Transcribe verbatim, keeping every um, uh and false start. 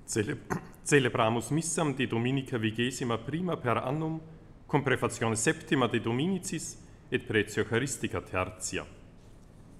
Cele- Celebramus missam de Dominica vigesima prima per annum, cum prefazione septima de Dominicis et pretio Eucharistica tertia.